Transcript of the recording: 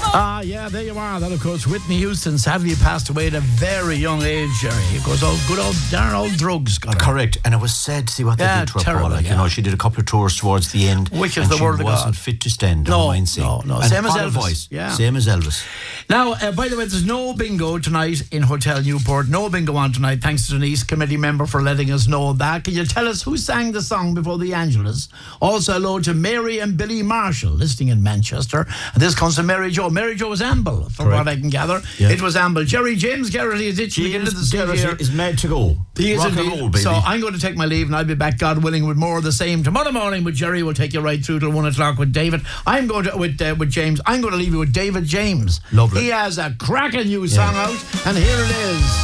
Yeah, there you are. That, of course, Whitney Houston sadly passed away at a very young age, Jerry. It goes all good old, darn old drugs. Correct. And it was sad to see what they did to her, terrible, Paul. Like, you know, she did a couple of tours towards the end. Wicked and the word of she God. wasn't fit to stand. No. And Same as what a Elvis. voice. Yeah. Same as Elvis. Now, by the way, there's no bingo tonight in Hotel Newport. No bingo on tonight. Thanks to Denise, committee member, for letting us know that. Can you tell us who sang the song before the Angelus? Also, hello to Mary and Billy Marshall, listening in Manchester. And this comes from Mary Jo. Mary Jo was Amble, from what I can gather. Yeah. It was Amble. Jerry, James Garrity is itching to get into the studio. Is mad to go. He is Rock and indeed. roll, baby. So I'm going to take my leave, and I'll be back, God willing, with more of the same tomorrow morning. With Jerry, we'll take you right through till 1 o'clock with David. I'm going to with James. I'm going to leave you with David James. Lovely. He has a cracking new song out, and here it is.